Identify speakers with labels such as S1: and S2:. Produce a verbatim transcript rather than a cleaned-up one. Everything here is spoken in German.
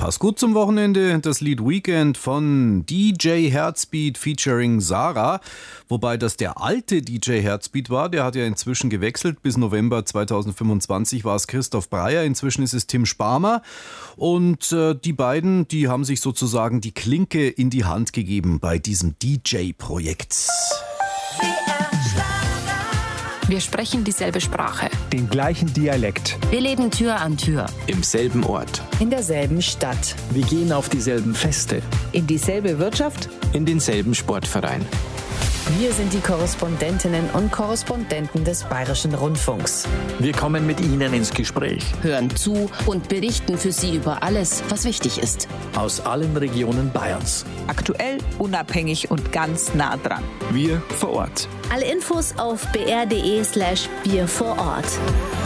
S1: Passt gut zum Wochenende. Das Lied Weekend von D J Heartbeat featuring Sarah. Wobei das der alte D J Heartbeat war. Der hat ja inzwischen gewechselt. Bis November zweitausendfünfundzwanzig war es Christoph Breyer. Inzwischen ist es Tim Sparmer. Und äh, die beiden, die haben sich sozusagen die Klinke in die Hand gegeben bei diesem D J-Projekt.
S2: Wir sprechen dieselbe Sprache.
S3: Den gleichen Dialekt.
S4: Wir leben Tür an Tür.
S5: Im selben Ort.
S6: In derselben Stadt.
S7: Wir gehen auf dieselben Feste.
S6: In dieselbe Wirtschaft.
S5: In denselben Sportverein.
S6: Wir sind die Korrespondentinnen und Korrespondenten des Bayerischen Rundfunks.
S7: Wir kommen mit Ihnen ins Gespräch.
S4: Hören zu und berichten für Sie über alles, was wichtig ist.
S7: Aus allen Regionen Bayerns.
S8: Aktuell, unabhängig und ganz nah dran.
S5: Wir vor Ort.
S9: Alle Infos auf b r punkt d e slash wir vor Ort.